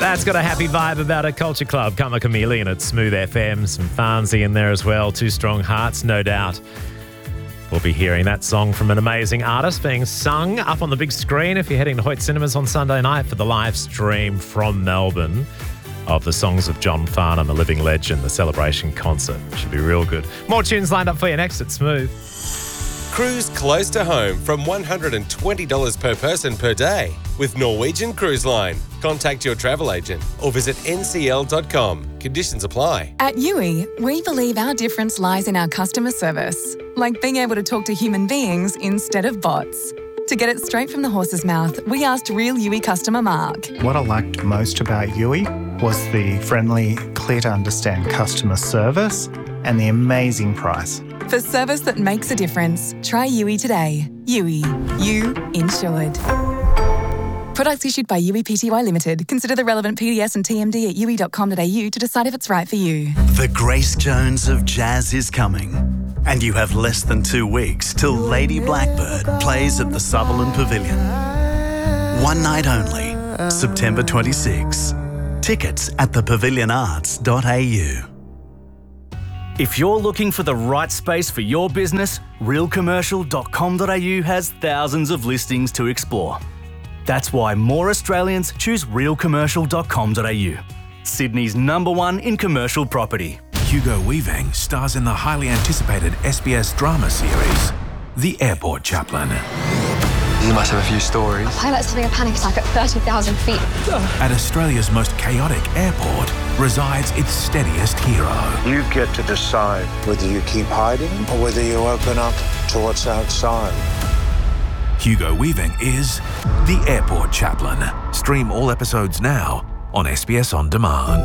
That's got a happy vibe about a Culture Club. Come a Chameleon at Smooth FM. Some Farnsey in there as well. Two Strong Hearts, no doubt. We'll be hearing that song from an amazing artist being sung up on the big screen if you're heading to Hoyt Cinemas on Sunday night for the live stream from Melbourne of the songs of John Farnham, a living legend, the celebration concert. Should be real good. More tunes lined up for you next at Smooth. Cruise close to home from $120 per person per day with Norwegian Cruise Line. Contact your travel agent or visit ncl.com. Conditions apply. At Yui, we believe our difference lies in our customer service, like being able to talk to human beings instead of bots. To get it straight from the horse's mouth, we asked real Yui customer Mark. What I liked most about Yui was the friendly, clear-to-understand customer service and the amazing price. For service that makes a difference, try Yui today. Yui. You insured. Products issued by Yui Pty Limited. Consider the relevant PDS and TMD at yui.com.au to decide if it's right for you. The Grace Jones of jazz is coming. And you have less than 2 weeks till Lady Blackbird plays at the Sutherland Pavilion. One night only, September 26. Tickets at thepavilionarts.au. If you're looking for the right space for your business, realcommercial.com.au has thousands of listings to explore. That's why more Australians choose realcommercial.com.au, Sydney's #1 in commercial property. Hugo Weaving stars in the highly anticipated SBS drama series, The Airport Chaplain. You must have a few stories. A pilot's having a panic attack at 30,000 feet. At Australia's most chaotic airport resides its steadiest hero. You get to decide whether you keep hiding or whether you open up to what's outside. Hugo Weaving is The Airport Chaplain. Stream all episodes now on SBS On Demand.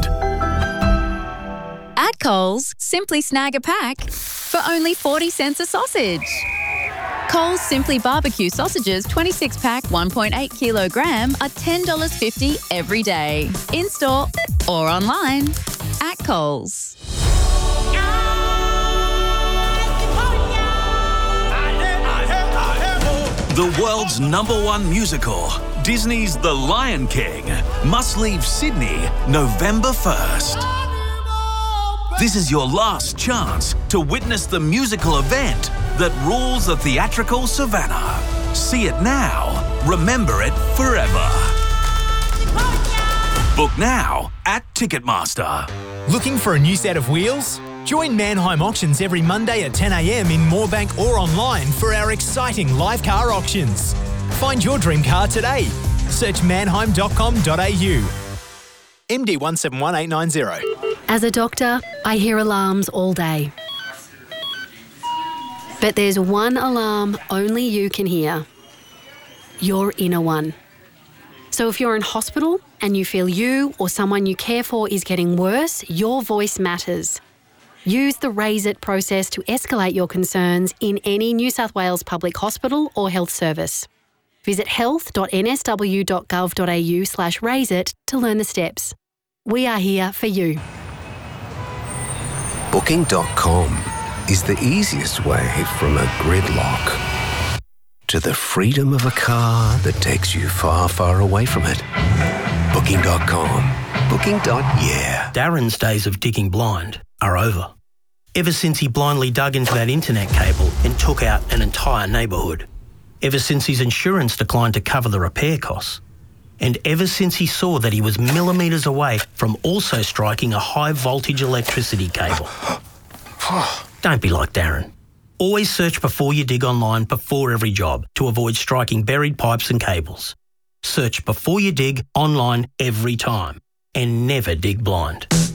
At Coles, simply snag a pack for only 40 cents a sausage. Coles Simply Barbecue sausages 26-pack 1.8 kilogram are $10.50 every day. In-store or online at Coles. The world's #1 musical, Disney's The Lion King, must leave Sydney November 1st. This is your last chance to witness the musical event that rules the theatrical savannah. See it now, remember it forever. Book now at Ticketmaster. Looking for a new set of wheels? Join Mannheim Auctions every Monday at 10 a.m. in Moorebank or online for our exciting live car auctions. Find your dream car today. Search mannheim.com.au. MD 171890. As a doctor, I hear alarms all day. But there's one alarm only you can hear. Your inner one. So if you're in hospital and you feel you or someone you care for is getting worse, your voice matters. Use the Raise It process to escalate your concerns in any New South Wales public hospital or health service. Visit health.nsw.gov.au/raise-it to learn the steps. We are here for you. Booking.com is the easiest way from a gridlock to the freedom of a car that takes you far, far away from it. Booking.com. Booking.yeah. Darren's days of digging blind are over. Ever since he blindly dug into that internet cable and took out an entire neighbourhood. Ever since his insurance declined to cover the repair costs. And ever since he saw that he was millimetres away from also striking a high-voltage electricity cable. Don't be like Darren. Always search before you dig online before every job to avoid striking buried pipes and cables. Search before you dig online every time and never dig blind.